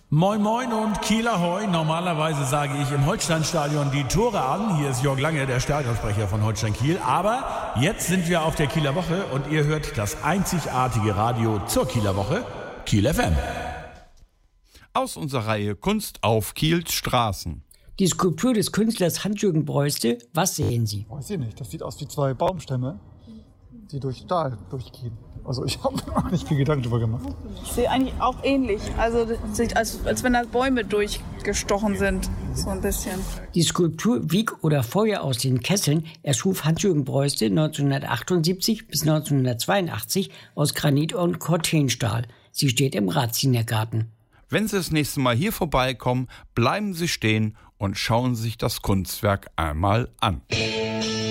Moin Moin und Kieler Hoi. Normalerweise sage ich im Holsteinstadion die Tore an. Hier ist Jörg Lange, der Stadionsprecher von Holstein Kiel. Aber jetzt sind wir auf der Kieler Woche und ihr hört das einzigartige Radio zur Kieler Woche, Kiel FM. Aus unserer Reihe Kunst auf Kiels Straßen. Die Skulptur des Künstlers Hans-Jürgen Breuste, was sehen Sie? Weiß ich nicht, das sieht aus wie zwei Baumstämme, die durch Stahl durchgehen. Also ich habe mir auch nicht viel Gedanken darüber gemacht. Ich sehe eigentlich auch ähnlich. Also das sieht als wenn da Bäume durchgestochen sind. So ein bisschen. Die Skulptur Wieg oder Feuer aus den Kesseln erschuf Hans-Jürgen Breuste 1978 bis 1982 aus Granit und Cortenstahl. Sie steht im Ratzingergarten. Wenn Sie das nächste Mal hier vorbeikommen, bleiben Sie stehen und schauen sich das Kunstwerk einmal an.